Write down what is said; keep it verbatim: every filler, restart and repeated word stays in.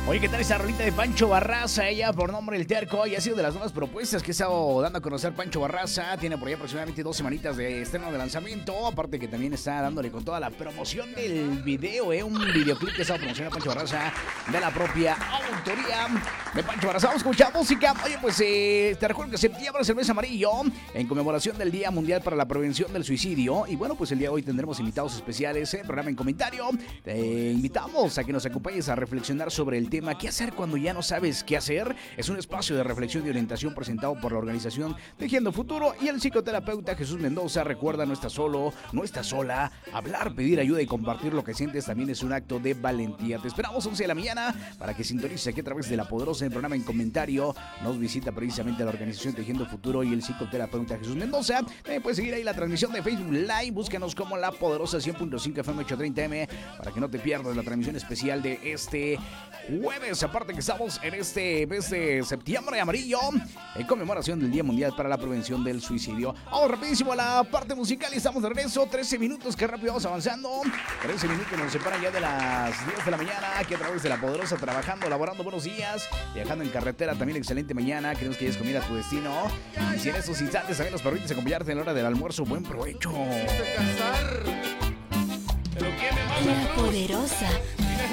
Oye, ¿qué tal esa rolita de Pancho Barraza? Ella por nombre El Terco y ha sido de las nuevas propuestas que ha estado dando a conocer Pancho Barraza. Tiene por ahí aproximadamente dos semanitas de estreno de lanzamiento. Aparte que también está dándole con toda la promoción del video, ¿eh? Un videoclip que está promocionando Pancho Barraza de la propia autoría de Pancho Barraza. Vamos a escuchar música. Oye, pues eh, te recuerdo que septiembre es el mes amarillo en conmemoración del Día Mundial para la Prevención del Suicidio. Y bueno, pues el día de hoy tendremos invitados especiales en programa En Comentario. Te invitamos a que nos acompañes a reflexionar sobre el tema ¿qué hacer cuando ya no sabes qué hacer? Es un espacio de reflexión y orientación presentado por la organización Tejiendo Futuro y el psicoterapeuta Jesús Mendoza. Recuerda, no estás solo, no estás sola. Hablar, pedir ayuda y compartir lo que sientes también es un acto de valentía. Te esperamos once de la mañana para que sintonices aquí a través de La Poderosa en el programa En Comentario. Nos visita precisamente la organización Tejiendo Futuro y el psicoterapeuta Jesús Mendoza. También puedes seguir ahí la transmisión de Facebook Live. Búscanos como La Poderosa cien punto cinco F M ochocientos treinta M para que no te pierdas la transmisión especial de este jueves. Aparte que estamos en este mes de septiembre amarillo en conmemoración del Día Mundial para la Prevención del Suicidio. Vamos rapidísimo a la parte musical y estamos de regreso. trece minutos, que rápido vamos avanzando. trece minutos nos separan ya de las diez de la mañana aquí a través de La Poderosa, trabajando, laborando. Buenos días, viajando en carretera también. Excelente mañana, queremos que hayas comido a tu destino. Y si en estos instantes también nos permites acompañarte en la hora del almuerzo, buen provecho. La Poderosa